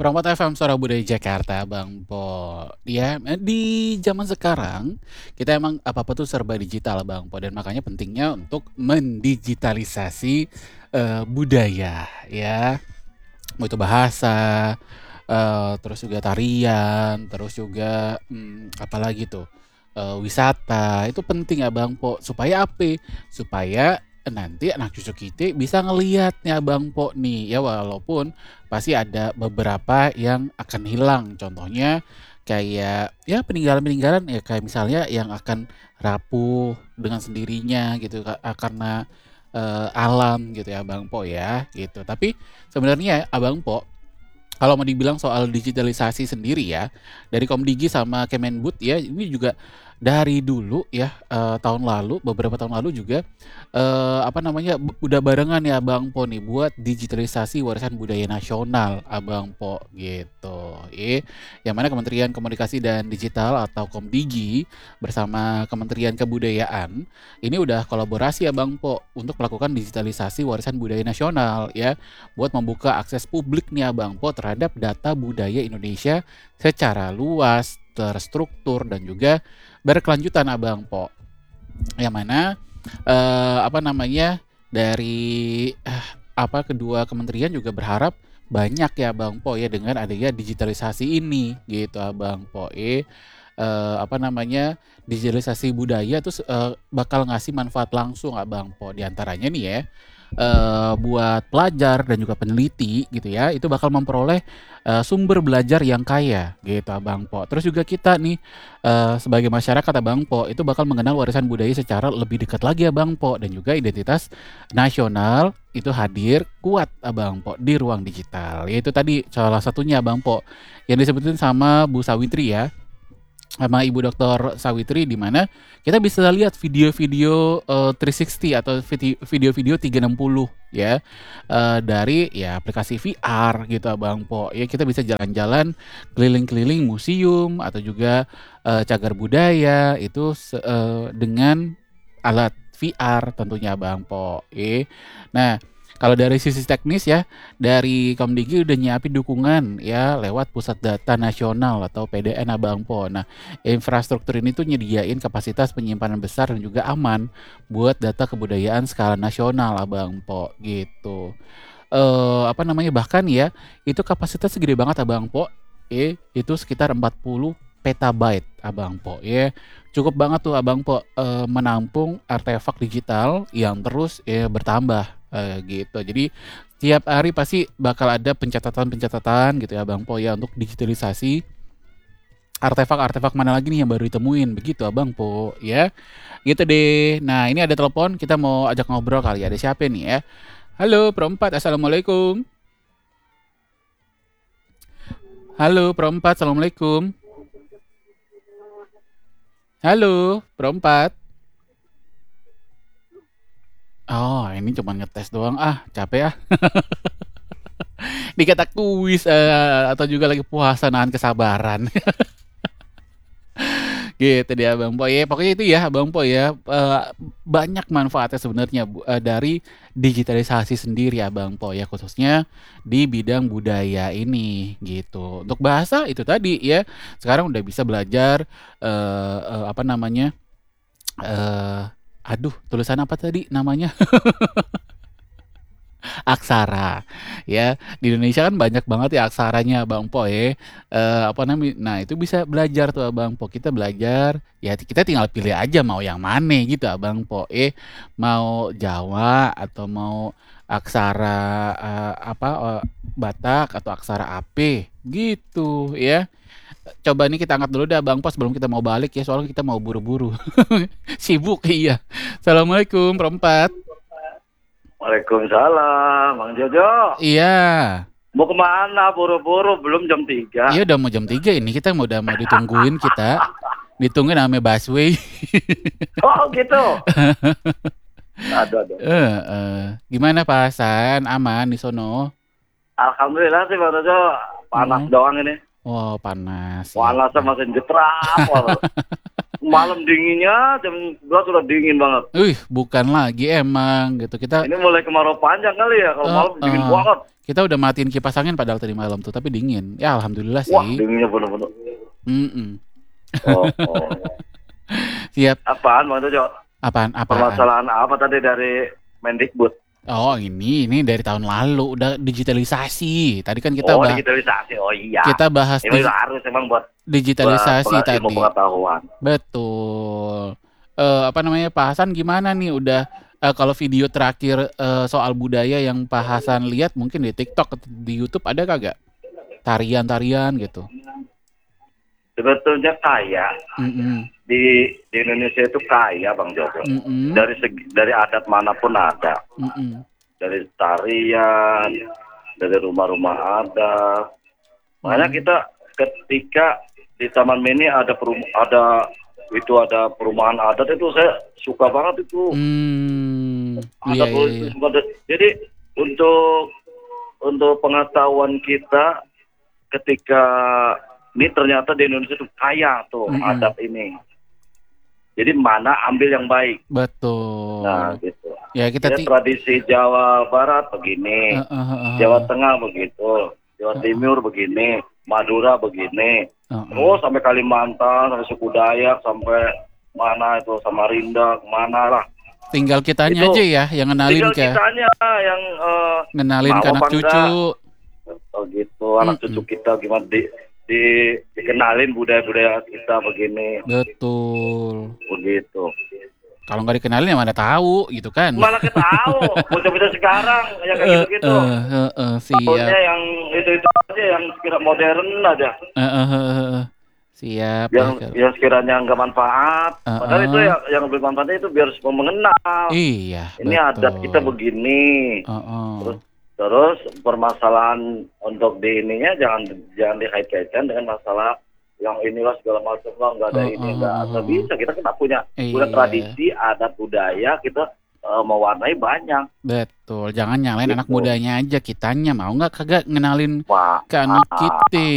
Perompat FM Suara Budaya Jakarta, Bang Po. Ya, di zaman sekarang kita emang apa-apa tuh serba digital, Bang Po, dan makanya pentingnya untuk mendigitalisasi budaya, ya. Mau itu bahasa, terus juga tarian, terus juga apalagi tuh wisata itu penting ya Bang Po supaya apa? Supaya nanti anak cucu kita bisa ngelihatnya Bang Po nih ya walaupun pasti ada beberapa yang akan hilang contohnya kayak ya peninggalan-peninggalan ya kayak misalnya yang akan rapuh dengan sendirinya gitu karena alam gitu ya Bang Po ya gitu. Tapi sebenarnya Abang Po kalau mau dibilang soal digitalisasi sendiri ya, dari Komdigi sama Kemendikbud ya, ini juga dari dulu ya, tahun lalu, beberapa tahun lalu juga, apa namanya, udah barengan ya Bang Po nih buat digitalisasi warisan budaya nasional, Abang Po, gitu. Yang mana Kementerian Komunikasi dan Digital atau Komdigi bersama Kementerian Kebudayaan, ini udah kolaborasi ya Bang Po untuk melakukan digitalisasi warisan budaya nasional ya buat membuka akses publik nih Abang Po terhadap data budaya Indonesia secara luas, terstruktur dan juga berkelanjutan Abang Po. Yang mana apa namanya dari kedua kementerian juga berharap banyak ya Bang Po ya dengan adanya digitalisasi ini gitu Abang Po. Apa namanya digitalisasi budaya terus bakal ngasih manfaat langsung Abang Po diantaranya nih ya buat pelajar dan juga peneliti gitu ya, itu bakal memperoleh sumber belajar yang kaya gitu Abang Po. Terus juga kita nih sebagai masyarakat Abang Po itu bakal mengenal warisan budaya secara lebih dekat lagi Abang Po dan juga identitas nasional itu hadir kuat Abang Po di ruang digital. Yaitu tadi salah satunya Abang Po yang disebutin sama Bu Sawitri ya sama Ibu Dokter Sawitri di mana kita bisa lihat video-video 360 atau video-video 360 ya dari ya aplikasi VR gitu Abang Po. Ya kita bisa jalan-jalan keliling-keliling museum atau juga cagar budaya itu dengan alat VR tentunya Abang Po. Nah, kalau dari sisi teknis ya, dari Komdigi udah nyiapin dukungan ya lewat Pusat Data Nasional atau PDN Abang Po. Nah, infrastruktur ini tuh nyediain kapasitas penyimpanan besar dan juga aman buat data kebudayaan skala nasional Abang Po gitu. Apa namanya bahkan ya itu kapasitas segede banget Abang Po. Itu sekitar 40 petabyte Abang Po ya. Cukup banget tuh Abang Po menampung artefak digital yang terus bertambah gitu. Jadi tiap hari pasti bakal ada pencatatan-pencatatan gitu ya Bang Po ya untuk digitalisasi artefak-artefak mana lagi nih yang baru ditemuin begitu Abang Po ya. Gitu deh. Nah, ini ada telepon kita mau ajak ngobrol kali ya. Ada siapa nih ya? Halo, Perempat. Assalamualaikum. Halo, Perempat. Assalamualaikum. Halo, Perempat. Oh, ini cuma ngetes doang. Capek ah. Dikata kuis atau juga lagi puasa nahan kesabaran. Gitu dia Bang Po ya. Pokoknya itu ya Bang Po ya. Banyak manfaatnya sebenarnya dari digitalisasi sendiri ya Bang Po ya khususnya di bidang budaya ini gitu. Untuk bahasa itu tadi ya. Sekarang udah bisa belajar apa namanya? Tulisan apa tadi namanya? Aksara ya di Indonesia kan banyak banget ya aksaranya Bang Po ya apa namanya nah itu bisa belajar tuh Bang Po kita belajar ya kita tinggal pilih aja mau yang mana gitu Bang Po mau Jawa atau mau aksara Batak atau aksara AP gitu ya coba nih kita angkat dulu dah Bang Po sebelum kita mau balik ya soalnya kita mau buru-buru sibuk iya Assalamualaikum perempat. Waalaikumsalam, Bang Jojo. Iya. Mau kemana? Buru-buru, belum jam 3. Iya udah mau jam 3 ini kita udah mau ditungguin kita. Ditungguin sama busway. Oh gitu. Ada. Gimana Pak Hasan? Aman di sono? Alhamdulillah sih Bang Jojo. Panas doang ini. Oh panas. Panasnya masih getrap. malam dinginnya jam 11 sudah dingin banget. Bukan lagi emang gitu. Kita Ini mulai kemarau panjang kali ya, kalau malam dingin banget. kita udah matiin kipas angin padahal tadi malam tuh, tapi dingin. Ya alhamdulillah Wah, sih. dinginnya bener-bener. Mm-mm. Oh. Siap. Apaan maksudnya? Apaan? Permasalahan apa tadi dari Mendikbud? Oh ini dari tahun lalu udah digitalisasi. Tadi kan kita digitalisasi. Oh iya. kita bahas Ini harus emang buat digitalisasi tadi. ilmu pengetahuan. Betul. Apa namanya, Pak Hasan gimana nih? Udah kalau video terakhir soal budaya yang Pak Hasan lihat mungkin di TikTok atau di YouTube ada kagak? Tarian-tarian gitu. Sebetulnya kaya Mm-mm. di Indonesia itu kaya, Bang Joko. Mm-mm. Dari adat manapun ada. Mm-mm. Dari tarian, dari rumah-rumah adat. Makanya kita ketika di Taman Mini ada perumahan adat itu saya suka banget itu. Iya. Jadi untuk pengetahuan kita ketika ini ternyata di Indonesia itu kaya tuh adat ini. Jadi mana ambil yang baik. Betul. Nah gitu. Ya kita tradisi Jawa Barat begini, Jawa Tengah begitu, Jawa Timur begini, Madura begini, terus sampai Kalimantan, sampai suku Dayak, sampai mana itu Samarinda, mana lah. Tinggal kitanya itu, aja ya yang ngenalin tinggal kitanya yang ngenalin ke anak cucu. Oh gitu, anak cucu kita gimana dikenalin budaya-budaya kita begini. Betul. Begitu. Kalau nggak dikenalin ya mana tahu gitu kan. Malah ketahu. Bocah-bocah sekarang yang kayak gitu-gitu. Siap. yang itu aja yang sekira modern aja. Siap. Yang sekiranya nggak manfaat. Padahal itu yang lebih manfaatnya itu biar semua mengenal. Iya. Ini betul. Adat kita begini. Terus permasalahan untuk di ininya jangan dikait-kaitkan dengan masalah yang inilah segala macam lah, nggak ada ini nggak bisa. Kita punya tradisi adat budaya, kita mewarnai banyak. Betul, jangan nyalain anak mudanya aja, kitanya mau nggak kagak ngenalin ke anak kita.